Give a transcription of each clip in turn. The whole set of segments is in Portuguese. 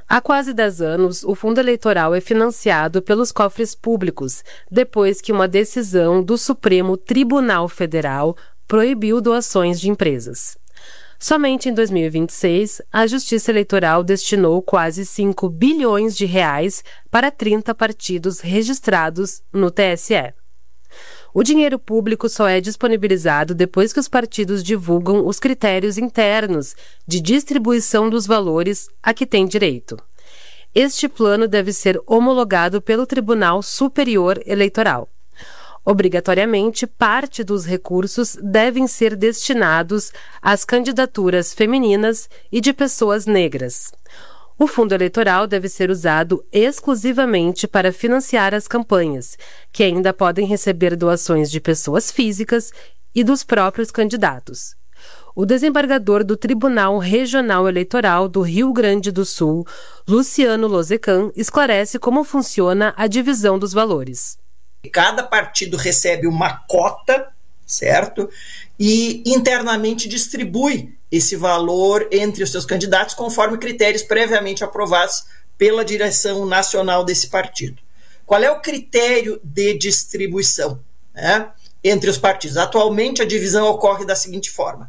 Há quase 10 anos, o fundo eleitoral é financiado pelos cofres públicos, depois que uma decisão do Supremo Tribunal Federal proibiu doações de empresas. Somente em 2026, a Justiça Eleitoral destinou quase 5 bilhões de reais para 30 partidos registrados no TSE. O dinheiro público só é disponibilizado depois que os partidos divulgam os critérios internos de distribuição dos valores a que têm direito. Este plano deve ser homologado pelo Tribunal Superior Eleitoral. Obrigatoriamente, parte dos recursos devem ser destinados às candidaturas femininas e de pessoas negras. O fundo eleitoral deve ser usado exclusivamente para financiar as campanhas, que ainda podem receber doações de pessoas físicas e dos próprios candidatos. O desembargador do Tribunal Regional Eleitoral do Rio Grande do Sul, Luciano Lozecan, esclarece como funciona a divisão dos valores. Cada partido recebe uma cota, certo? E internamente distribui esse valor entre os seus candidatos conforme critérios previamente aprovados pela direção nacional desse partido. Qual é o critério de distribuição, né, entre os partidos? Atualmente a divisão ocorre da seguinte forma: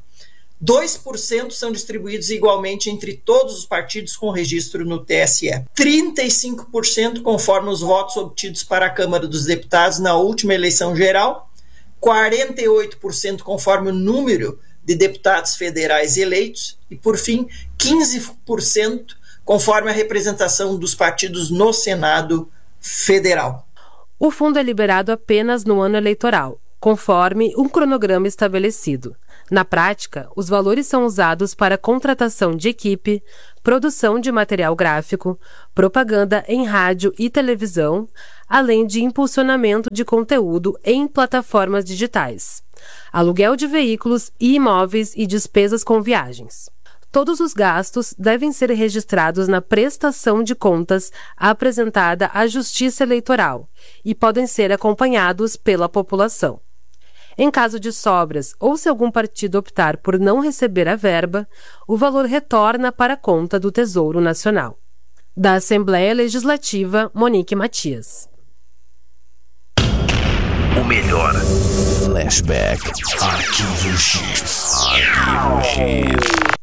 2% são distribuídos igualmente entre todos os partidos com registro no TSE. 35% conforme os votos obtidos para a Câmara dos Deputados na última eleição geral. 48% conforme o número de deputados federais eleitos. E, por fim, 15% conforme a representação dos partidos no Senado Federal. O fundo é liberado apenas no ano eleitoral, conforme um cronograma estabelecido. Na prática, os valores são usados para contratação de equipe, produção de material gráfico, propaganda em rádio e televisão, além de impulsionamento de conteúdo em plataformas digitais, aluguel de veículos e imóveis e despesas com viagens. Todos os gastos devem ser registrados na prestação de contas apresentada à Justiça Eleitoral e podem ser acompanhados pela população. Em caso de sobras ou se algum partido optar por não receber a verba, o valor retorna para a conta do Tesouro Nacional. Da Assembleia Legislativa, Monique Matias. O melhor. Flashback. Arquivo X. Arquivo X.